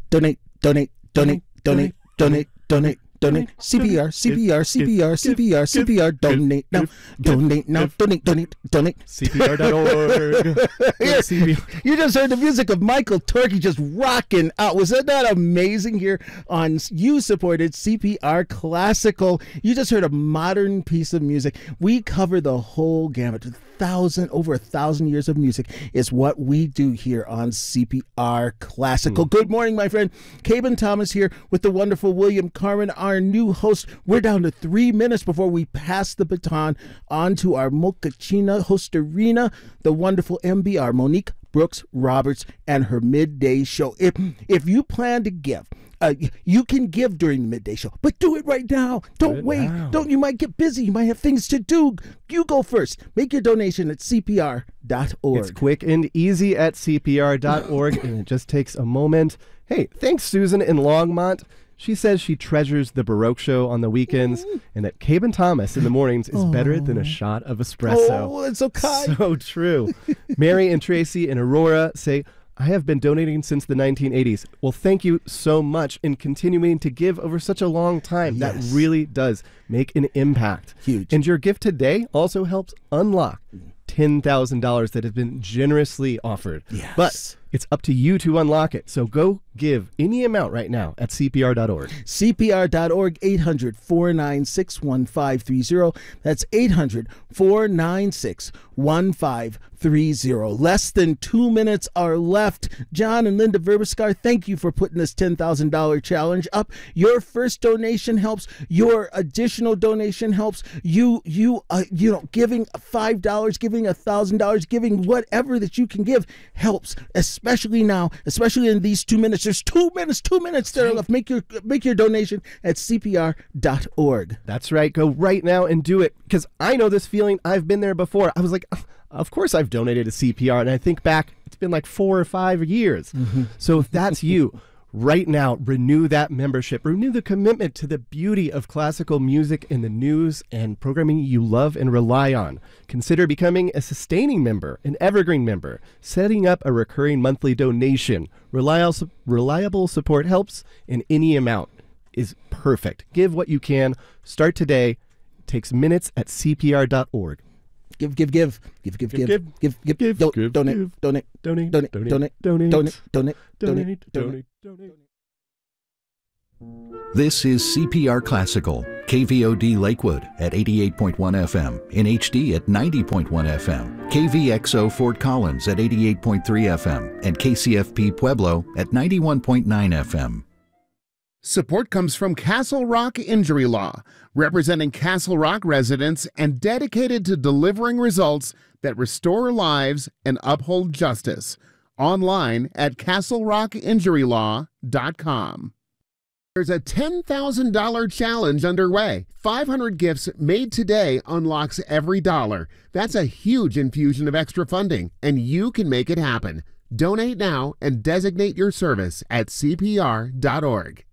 donate, donate, donate, donate, donate, donate. Donate. CPR, CPR, CPR, CPR, CPR. Donate now. Donate now. Donate, donate, donate. CPR.org. You just heard the music of Michael Torkey just rocking out. Was that not amazing here on you-supported CPR Classical? You just heard a modern piece of music. We cover the whole gamut. Over 1,000 years of music is what we do here on CPR Classical. Good morning, my friend. Caben Thomas here with the wonderful William Carmen, our new host. We're down to 3 minutes before we pass the baton on to our Mokachina hostarina, the wonderful MBR, Monique Brooks Roberts, and her midday show. If you plan to give, you can give during the midday show, but do it right now. Don't wait. You might get busy. You might have things to do. You go first. Make your donation at CPR.org. It's quick and easy at CPR.org, and it just takes a moment. Hey, thanks, Susan in Longmont. She says she treasures the Baroque Show on the weekends, and that Caben Thomas in the mornings is better than a shot of espresso. Oh, it's so kind. So true. Mary and Tracy and Aurora say, I have been donating since the 1980s. Well, thank you so much in continuing to give over such a long time. Yes. That really does make an impact. Huge. And your gift today also helps unlock $10,000 that has been generously offered. Yes. But it's up to you to unlock it. So go give any amount right now at CPR.org. CPR.org, 800-496-1530. That's 800-496-1530. Less than 2 minutes are left. John and Linda Verbiskar, thank you for putting this $10,000 challenge up. Your first donation helps. Your additional donation helps. You know, giving $5, giving $1,000, giving whatever that you can give helps, especially now, especially in these 2 minutes. There's 2 minutes that are left. Make your donation at CPR.org. That's right. Go right now and do it, because I know this feeling. I've been there before. I was like, of course I've donated to CPR, and I think back, it's been like 4 or 5 years. So if that's you, right now, renew that membership. Renew the commitment to the beauty of classical music and the news and programming you love and rely on. Consider becoming a sustaining member, an evergreen member, setting up a recurring monthly donation. Reliable support helps, and any amount is perfect. Give what you can. Start today. It takes minutes at CPR.org. Give. Donate. This is CPR Classical, KVOD Lakewood at 88.1 FM, in HD at 90.1 FM, KVXO Fort Collins at 88.3 FM, and KCFP Pueblo at 91.9 FM. Support comes from Castle Rock Injury Law, representing Castle Rock residents and dedicated to delivering results that restore lives and uphold justice. Online at castlerockinjurylaw.com. There's a $10,000 challenge underway. 500 gifts made today unlocks every dollar. That's a huge infusion of extra funding, and you can make it happen. Donate now and designate your service at CPR.org.